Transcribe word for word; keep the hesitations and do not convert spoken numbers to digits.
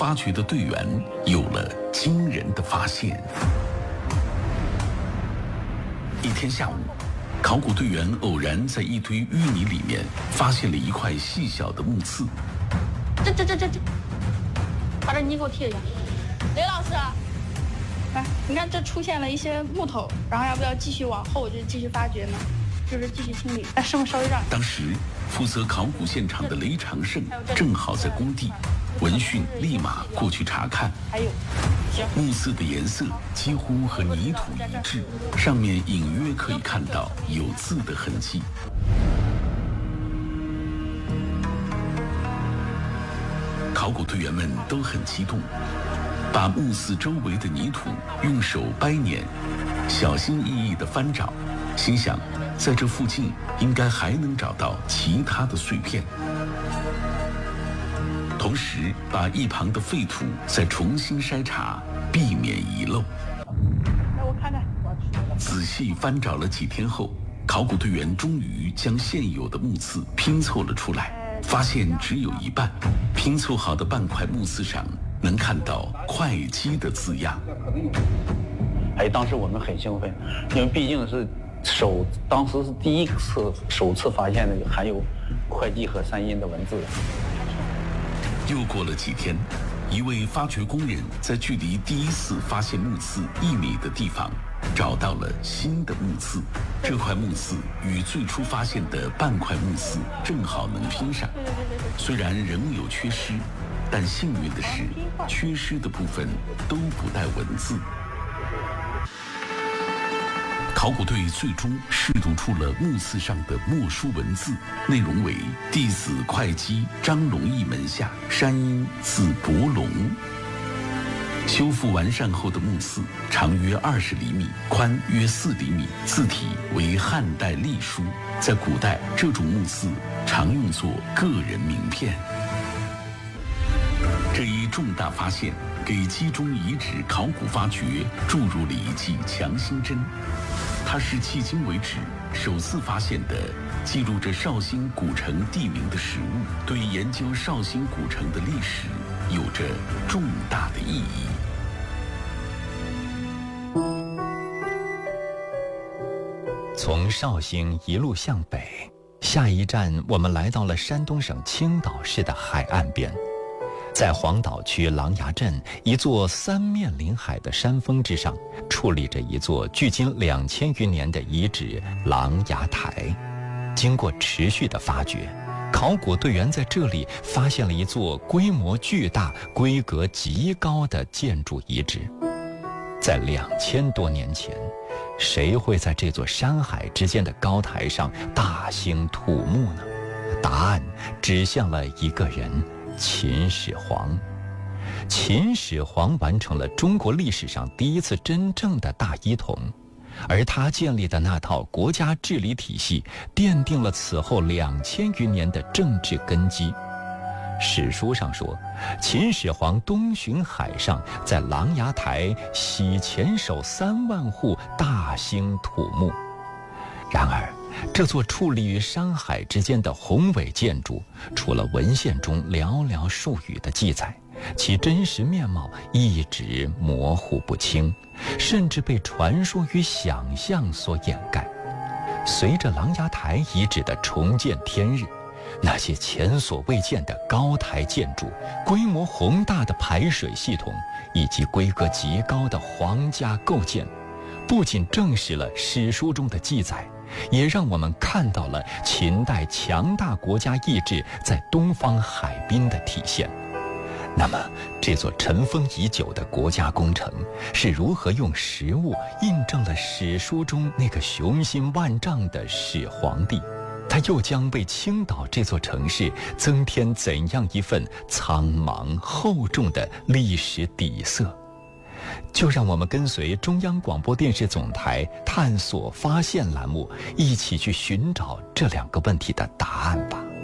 发掘的队员有了惊人的发现。一天下午，考古队员偶然在一堆淤泥里面发现了一块细小的木刺。 这这这这这，把这泥给我贴一下。雷老师，来，你看这出现了一些木头，然后要不要继续往后就继续发掘呢？就是继续清理。哎，师傅稍微让。 当时负责考古现场的雷长胜正好在工地，闻讯立马过去查看。 还有，行。 木刺的颜色几乎和泥土一致，上面隐约可以看到有字的痕迹。考古队员们都很激动，把木刺周围的泥土用手掰捻，小心翼翼地翻找，心想在这附近应该还能找到其他的碎片。同时把一旁的废土再重新筛查，避免遗漏。 来，我看看。 仔细翻找了几天后，考古队员终于将现有的木刺拼凑了出来，发现只有一半。拼凑好的半块木刺上能看到会稽的字样。 哎，当时我们很兴奋，因为毕竟是首，当时是第一次首次发现那个含有会稽和山阴的文字。 又过了几天，一位发掘工人在距离第一次发现木刺一米的地方找到了新的木刺。这块木刺与最初发现的半块木刺正好能拼上，虽然仍有缺失，但幸运的是缺失的部分都不带文字。考古队最终试读出了木刺上的墨书文字，内容为弟子会稽张龙义门下山阴字伯龙。修复完善后的木刺长约二十厘米，宽约四厘米，字体为汉代隶书。在古代，这种木刺常用作个人名片。这一重大发现给基中遗址考古发掘注入了一剂强心针。它是迄今为止首次发现的记录着绍兴古城地名的实物，对研究绍兴古城的历史有着重大的意义。 从绍兴一路向北，下一站我们来到了山东省青岛市的海岸边。在黄岛区琅琊镇一座三面临海的山峰之上，矗立着一座距今两千余年的遗址琅琊台。经过持续的发掘，考古队员在这里发现了一座规模巨大、规格极高的建筑遗址。在两千多年前，谁会在这座山海之间的高台上大兴土木呢？答案指向了一个人，秦始皇。秦始皇完成了中国历史上第一次真正的大一统，而他建立的那套国家治理体系奠定了此后两千余年的政治根基。史书上说，秦始皇东巡海上，在琅琊台洗前手三万户，大兴土木。然而这座矗立于山海之间的宏伟建筑，除了文献中寥寥数语的记载，其真实面貌一直模糊不清，甚至被传说与想象所掩盖。随着琅琊台遗址的重见天日，那些前所未见的高台建筑、规模宏大的排水系统以及规格极高的皇家构建，不仅证实了史书中的记载，也让我们看到了秦代强大国家意志在东方海滨的体现。那么，这座尘封已久的国家工程是如何用实物印证了史书中那个雄心万丈的始皇帝？它又将为青岛这座城市增添怎样一份苍茫厚重的历史底色？就让我们跟随中央广播电视总台探索发现栏目，一起去寻找这两个问题的答案吧。